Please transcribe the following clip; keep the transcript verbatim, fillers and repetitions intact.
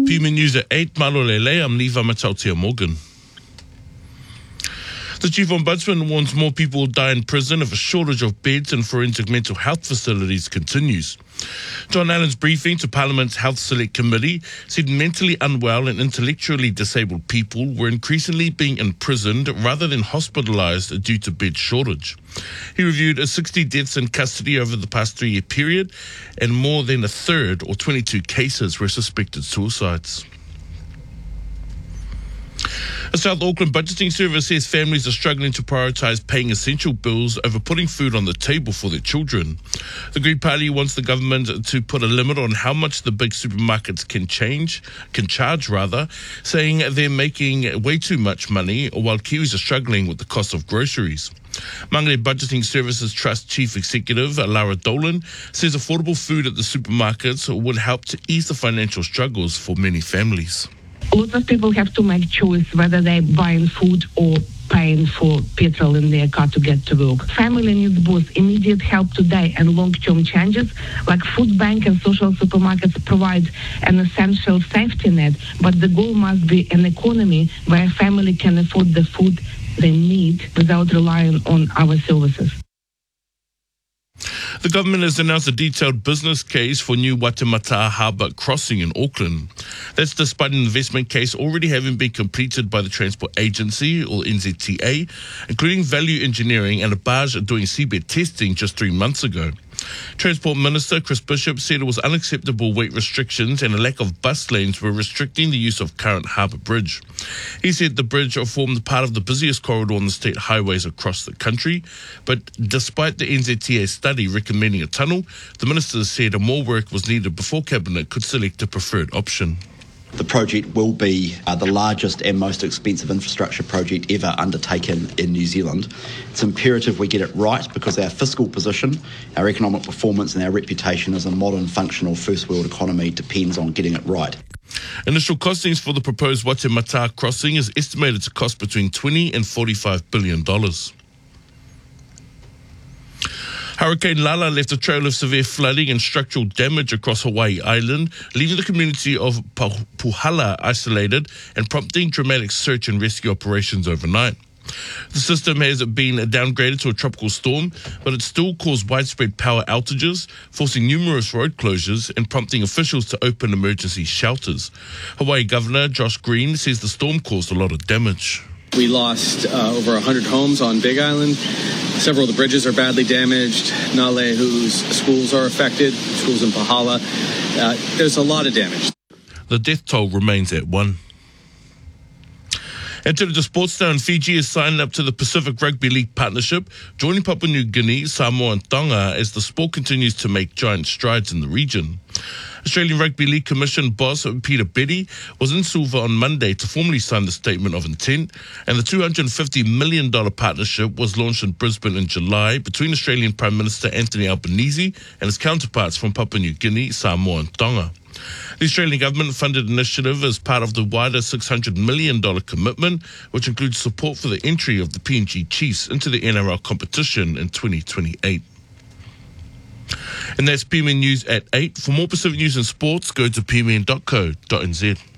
P M News at eight, Malolele, I'm Neva Matautia Morgan. The Chief Ombudsman warns more people will die in prison if a shortage of beds in forensic mental health facilities continues. John Allen's briefing to Parliament's Health Select Committee said mentally unwell and intellectually disabled people were increasingly being imprisoned rather than hospitalised due to bed shortage. He reviewed sixty deaths in custody over the past three-year period, and more than a third, or twenty-two cases, were suspected suicides. A South Auckland budgeting service says families are struggling to prioritise paying essential bills over putting food on the table for their children. The Green Party wants the government to put a limit on how much the big supermarkets can change, can charge rather, saying they're making way too much money while Kiwis are struggling with the cost of groceries. Mangere Budgeting Services Trust Chief Executive Lara Dolan says affordable food at the supermarkets would help to ease the financial struggles for many families. Lots of people have to make choice whether they're buying food or paying for petrol in their car to get to work. Family needs both immediate help today and long-term changes, like food bank and social supermarkets provide an essential safety net, but the goal must be an economy where a family can afford the food they need without relying on our services. The government has announced a detailed business case for new Waitemata Harbour crossing in Auckland. That's despite an investment case already having been completed by the Transport Agency, or N Z T A, including value engineering and a barge doing seabed testing just three months ago. Transport Minister Chris Bishop said it was unacceptable weight restrictions and a lack of bus lanes were restricting the use of current harbour bridge. He said the bridge formed part of the busiest corridor on the state highways across the country, but despite the N Z T A study recommending a tunnel, the minister said more work was needed before Cabinet could select a preferred option. The project will be uh, the largest and most expensive infrastructure project ever undertaken in New Zealand. It's imperative we get it right because our fiscal position, our economic performance and our reputation as a modern, functional first world economy depends on getting it right. Initial costings for the proposed Waitemata crossing is estimated to cost between twenty and forty-five billion dollars. Hurricane Lala left a trail of severe flooding and structural damage across Hawaii Island, leaving the community of Puhala isolated and prompting dramatic search and rescue operations overnight. The system has been downgraded to a tropical storm, but it still caused widespread power outages, forcing numerous road closures and prompting officials to open emergency shelters. Hawaii Governor Josh Green says the storm caused a lot of damage. We lost uh, over one hundred homes on Big Island. Several of the bridges are badly damaged. Nalehu's schools are affected, schools in Pahala. Uh, there's a lot of damage. The death toll remains at one. And to the sports now, Fiji has signed up to the Pacific Rugby League Partnership, joining Papua New Guinea, Samoa and Tonga as the sport continues to make giant strides in the region. Australian Rugby League Commission boss Peter Betty was in Suva on Monday to formally sign the statement of intent, and the two hundred fifty million dollars partnership was launched in Brisbane in July between Australian Prime Minister Anthony Albanese and his counterparts from Papua New Guinea, Samoa and Tonga. The Australian government funded the initiative as part of the wider six hundred million dollars commitment, which includes support for the entry of the P N G Chiefs into the N R L competition in twenty twenty-eight. And that's P M N News at eight. For more Pacific news and sports, go to p m n dot co dot n z.